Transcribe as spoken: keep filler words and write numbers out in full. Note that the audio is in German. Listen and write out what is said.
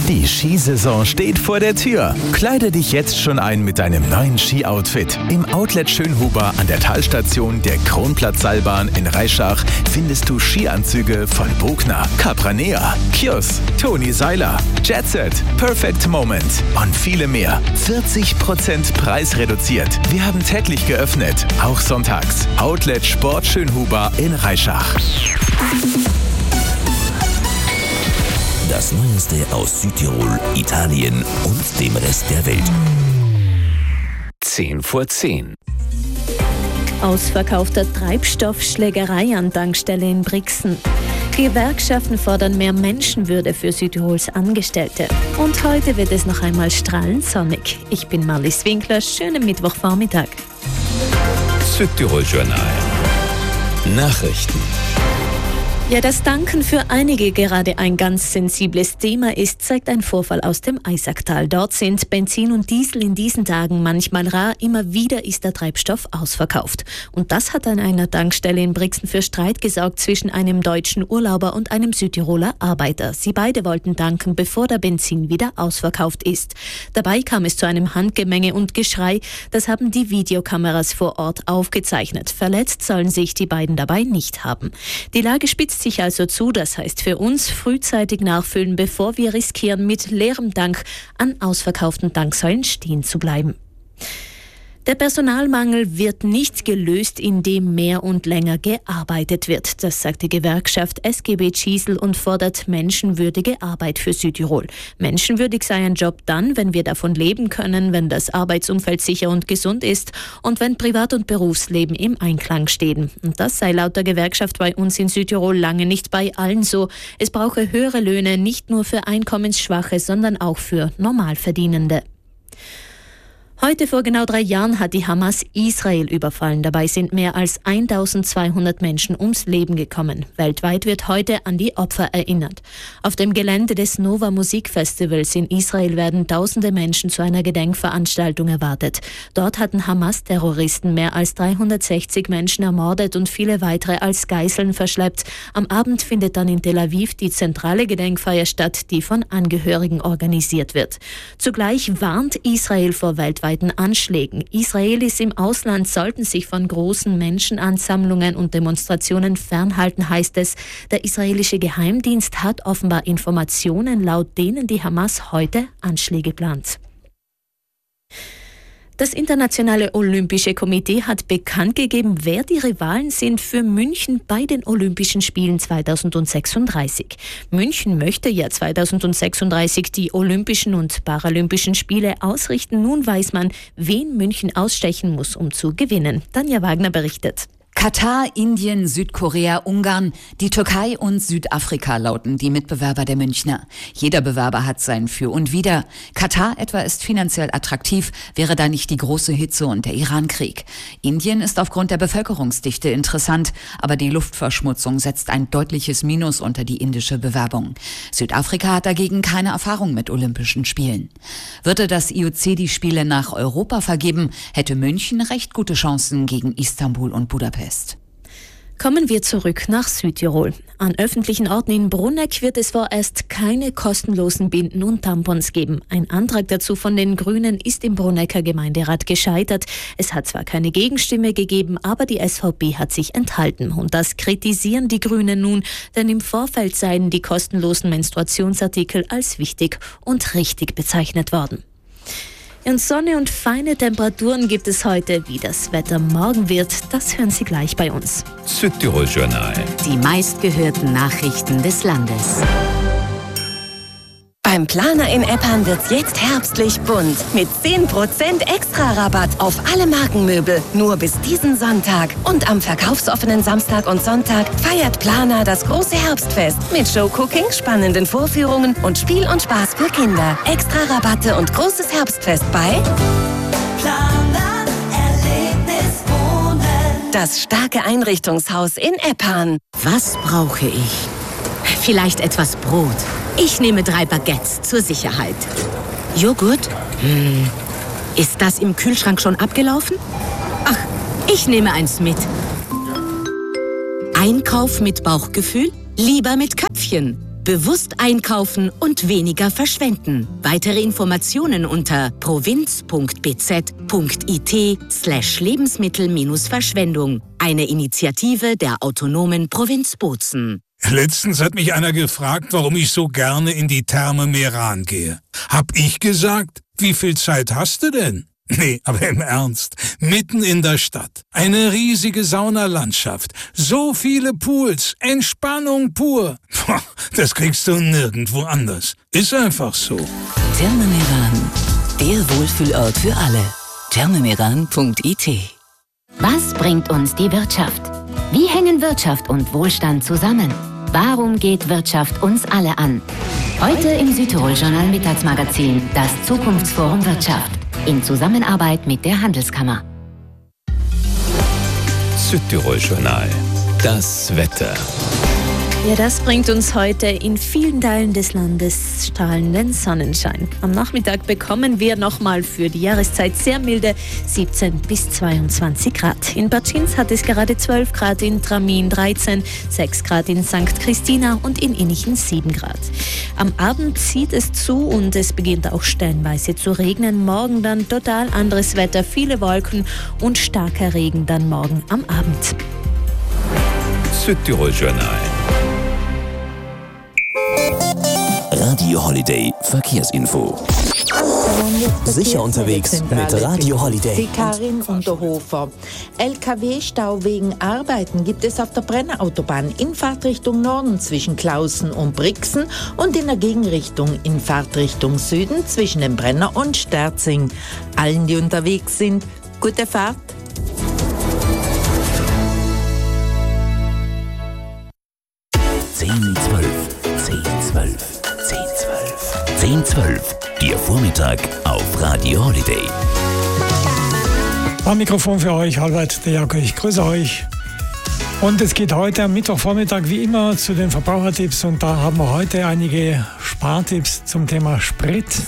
Die Skisaison steht vor der Tür. Kleide dich jetzt schon ein mit deinem neuen Ski-Outfit. Im Outlet Schönhuber an der Talstation der Kronplatz-Seilbahn in Reischach findest du Skianzüge von Bogner, Capranea, Kjus, Toni Seiler, Jetset, Perfect Moment und viele mehr. vierzig Prozent preisreduziert. Wir haben täglich geöffnet, auch sonntags. Outlet Sport Schönhuber in Reischach. Das Neueste aus Südtirol, Italien und dem Rest der Welt. zehn vor zehn. Ausverkaufter Treibstoffschlägerei an Tankstelle in Brixen. Gewerkschaften fordern mehr Menschenwürde für Südtirols Angestellte. Und heute wird es noch einmal strahlend sonnig. Ich bin Marlies Winkler, schönen Mittwochvormittag. Südtirol Journal. Nachrichten. Ja, dass Tanken für einige gerade ein ganz sensibles Thema ist, zeigt ein Vorfall aus dem Eisacktal. Dort sind Benzin und Diesel in diesen Tagen manchmal rar. Immer wieder ist der Treibstoff ausverkauft. Und das hat an einer Tankstelle in Brixen für Streit gesorgt zwischen einem deutschen Urlauber und einem Südtiroler Arbeiter. Sie beide wollten tanken, bevor der Benzin wieder ausverkauft ist. Dabei kam es zu einem Handgemenge und Geschrei. Das haben die Videokameras vor Ort aufgezeichnet. Verletzt sollen sich die beiden dabei nicht haben. Die Lage spitzt sich also zu, das heißt für uns frühzeitig nachfüllen, bevor wir riskieren, mit leerem Tank an ausverkauften Tanksäulen stehen zu bleiben. Der Personalmangel wird nicht gelöst, indem mehr und länger gearbeitet wird. Das sagt die Gewerkschaft S G B Gisel und fordert menschenwürdige Arbeit für Südtirol. Menschenwürdig sei ein Job dann, wenn wir davon leben können, wenn das Arbeitsumfeld sicher und gesund ist und wenn Privat- und Berufsleben im Einklang stehen. Und das sei laut der Gewerkschaft bei uns in Südtirol lange nicht bei allen so. Es brauche höhere Löhne, nicht nur für Einkommensschwache, sondern auch für Normalverdienende. Heute vor genau drei Jahren hat die Hamas Israel überfallen. Dabei sind mehr als eintausendzweihundert Menschen ums Leben gekommen. Weltweit wird heute an die Opfer erinnert. Auf dem Gelände des Nova Musikfestivals in Israel werden tausende Menschen zu einer Gedenkveranstaltung erwartet. Dort hatten Hamas-Terroristen mehr als dreihundertsechzig Menschen ermordet und viele weitere als Geiseln verschleppt. Am Abend findet dann in Tel Aviv die zentrale Gedenkfeier statt, die von Angehörigen organisiert wird. Zugleich warnt Israel vor weltweiten Anschlägen. Israelis im Ausland sollten sich von großen Menschenansammlungen und Demonstrationen fernhalten, heißt es. Der israelische Geheimdienst hat offenbar Informationen, laut denen die Hamas heute Anschläge plant. Das Internationale Olympische Komitee hat bekannt gegeben, wer die Rivalen sind für München bei den Olympischen Spielen zweitausendsechsunddreißig. München möchte ja zweitausendsechsunddreißig die Olympischen und Paralympischen Spiele ausrichten. Nun weiß man, wen München ausstechen muss, um zu gewinnen. Tanja Wagner berichtet. Katar, Indien, Südkorea, Ungarn, die Türkei und Südafrika lauten die Mitbewerber der Münchner. Jeder Bewerber hat sein Für und Wider. Katar etwa ist finanziell attraktiv, wäre da nicht die große Hitze und der Irankrieg. Indien ist aufgrund der Bevölkerungsdichte interessant, aber die Luftverschmutzung setzt ein deutliches Minus unter die indische Bewerbung. Südafrika hat dagegen keine Erfahrung mit Olympischen Spielen. Würde das I O C die Spiele nach Europa vergeben, hätte München recht gute Chancen gegen Istanbul und Budapest. Kommen wir zurück nach Südtirol. An öffentlichen Orten in Brunegg wird es vorerst keine kostenlosen Binden und Tampons geben. Ein Antrag dazu von den Grünen ist im Brunegger Gemeinderat gescheitert. Es hat zwar keine Gegenstimme gegeben, aber die S V P hat sich enthalten. Und das kritisieren die Grünen nun, denn im Vorfeld seien die kostenlosen Menstruationsartikel als wichtig und richtig bezeichnet worden. Und Sonne und feine Temperaturen gibt es heute. Wie das Wetter morgen wird, das hören Sie gleich bei uns. Südtirol Journal. Die meistgehörten Nachrichten des Landes. Beim Planer in Eppan wird's jetzt herbstlich bunt. Mit zehn Prozent extra Rabatt auf alle Markenmöbel. Nur bis diesen Sonntag. Und am verkaufsoffenen Samstag und Sonntag feiert Planer das große Herbstfest. Mit Showcooking, spannenden Vorführungen und Spiel und Spaß für Kinder. Extra Rabatte und großes Herbstfest bei Planer Erlebnis Wohnen. Das starke Einrichtungshaus in Eppan. Was brauche ich? Vielleicht etwas Brot. Ich nehme drei Baguettes zur Sicherheit. Joghurt? Hm. Ist das im Kühlschrank schon abgelaufen? Ach, ich nehme eins mit. Einkauf mit Bauchgefühl? Lieber mit Köpfchen. Bewusst einkaufen und weniger verschwenden. Weitere Informationen unter provinz.bz.it slash Lebensmittel-Verschwendung. Eine Initiative der autonomen Provinz Bozen. Letztens hat mich einer gefragt, warum ich so gerne in die Therme Meran gehe. Hab ich gesagt, wie viel Zeit hast du denn? Nee, aber im Ernst, mitten in der Stadt. Eine riesige Saunalandschaft, so viele Pools, Entspannung pur. Das kriegst du nirgendwo anders. Ist einfach so. Therme Meran, der Wohlfühlort für alle. therme meran punkt i t. Was bringt uns die Wirtschaft? Wie hängen Wirtschaft und Wohlstand zusammen? Warum geht Wirtschaft uns alle an? Heute im Südtirol-Journal Mittagsmagazin, das Zukunftsforum Wirtschaft. In Zusammenarbeit mit der Handelskammer. Südtirol-Journal. Das Wetter. Ja, das bringt uns heute in vielen Teilen des Landes strahlenden Sonnenschein. Am Nachmittag bekommen wir nochmal für die Jahreszeit sehr milde siebzehn bis zweiundzwanzig Grad. In Batschins hat es gerade zwölf Grad, in Tramin dreizehn, sechs Grad in Sankt Christina und in Innichen sieben Grad. Am Abend zieht es zu und es beginnt auch stellenweise zu regnen. Morgen dann total anderes Wetter, viele Wolken und starker Regen dann morgen am Abend. Südtirol-Journal. Radio Holiday Verkehrsinfo. Sicher unterwegs mit Radio Holiday. Die Karin Unterhofer. L K W-Stau wegen Arbeiten gibt es auf der Brennerautobahn in Fahrtrichtung Norden zwischen Klausen und Brixen und in der Gegenrichtung in Fahrtrichtung Süden zwischen dem Brenner und Sterzing. Allen, die unterwegs sind, gute Fahrt. zehn zwölf, zehn zwölf, zehn zwölf, zehn zwölf. Ihr Vormittag auf Radio Holiday. Am Mikrofon für euch, Albert de Jaco, ich grüße euch. Und es geht heute am Mittwochvormittag wie immer zu den Verbrauchertipps und da haben wir heute einige Spartipps zum Thema Sprit.